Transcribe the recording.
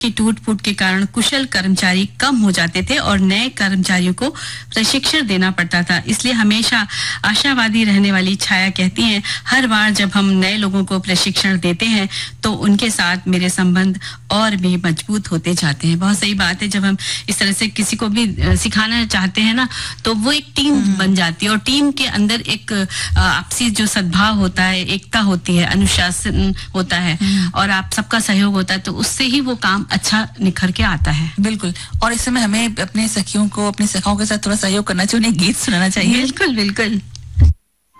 की टूट-फूट के कारण कुशल कर्मचारी कम हो जाते थे और नए कर्मचारियों को प्रशिक्षण देना पड़ता था। इसलिए हमेशा आशावादी रहने वाली छाया कहती हैं, हर बार जब हम नए लोगों को प्रशिक्षण देते हैं तो उनके साथ मेरे संबंध और भी मजबूत होते जाते हैं। बहुत सही बात है, जब हम इस तरह से किसी को भी सिखाना चाहते हैं ना, तो वो एक टीम बन जाती है और टीम के अंदर एक आपसी जो सद्भाव होता है, एकता होती है, अनुशासन होता है और आप सबका सहयोग होता है, तो उससे ही वो काम अच्छा निखर के आता है। बिल्कुल। और इस समय हमें अपने सखियों को, अपने सखाओं के साथ थोड़ा सहयोग करना चाहिए, उन्हें गीत सुनाना चाहिए। बिल्कुल बिल्कुल।